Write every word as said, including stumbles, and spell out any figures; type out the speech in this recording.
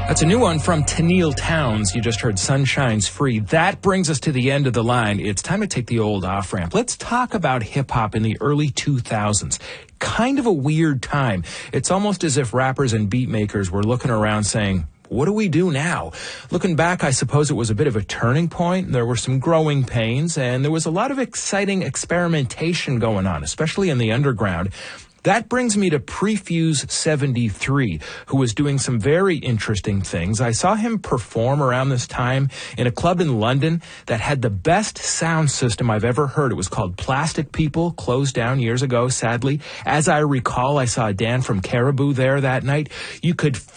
That's a new one from Tennille Townes. You just heard Sunshine's Free. That brings us to the end of the line. It's time to take the old off-ramp. Let's talk about hip-hop in the early two thousands. Kind of a weird time. It's almost as if rappers and beat makers were looking around saying, what do we do now? Looking back, I suppose it was a bit of a turning point. There were some growing pains, and there was a lot of exciting experimentation going on, especially in the underground. That brings me to Prefuse seventy-three, who was doing some very interesting things. I saw him perform around this time in a club in London that had the best sound system I've ever heard. It was called Plastic People, closed down years ago, sadly. As I recall, I saw Dan from Caribou there that night. You could